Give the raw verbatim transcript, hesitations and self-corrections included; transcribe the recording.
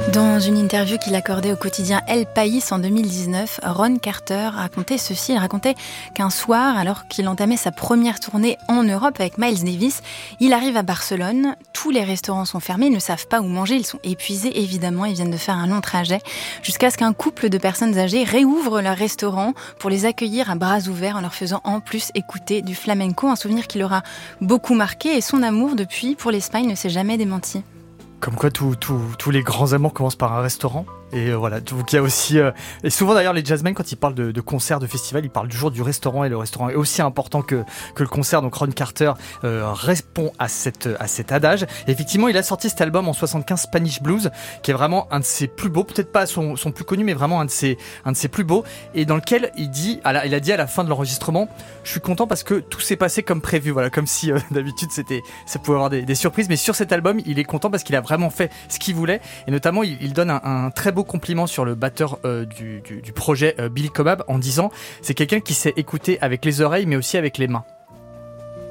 Dans une interview qu'il accordait au quotidien El País en deux mille dix-neuf, Ron Carter racontait ceci. Il racontait qu'un soir, alors qu'il entamait sa première tournée en Europe avec Miles Davis, il arrive à Barcelone, tous les restaurants sont fermés, ils ne savent pas où manger, ils sont épuisés évidemment, ils viennent de faire un long trajet, jusqu'à ce qu'un couple de personnes âgées réouvre leur restaurant pour les accueillir à bras ouverts en leur faisant en plus écouter du flamenco, un souvenir qui l'aura beaucoup marqué et son amour depuis pour l'Espagne ne s'est jamais démenti. Comme quoi tous tout, tout les grands amours commencent par un restaurant. Et euh, voilà, donc il y a aussi... Euh, et souvent d'ailleurs les jazzmen, quand ils parlent de, de concerts, de festivals, ils parlent toujours du restaurant, et le restaurant est aussi important que, que le concert. Donc Ron Carter euh, répond à, cette, à cet adage. Et effectivement, il a sorti cet album en soixante-quinze, Spanish Blues, qui est vraiment un de ses plus beaux, peut-être pas son, son plus connu, mais vraiment un de, ses, un de ses plus beaux, et dans lequel il, dit, à la, il a dit à la fin de l'enregistrement, je suis content parce que tout s'est passé comme prévu. Voilà, comme si euh, d'habitude c'était, ça pouvait avoir des, des surprises, mais sur cet album, il est content parce qu'il a vraiment fait ce qu'il voulait. Et notamment, il, il donne un, un très beau compliment sur le batteur euh, du, du, du projet euh, Billy Cobham en disant c'est quelqu'un qui sait écouter avec les oreilles mais aussi avec les mains.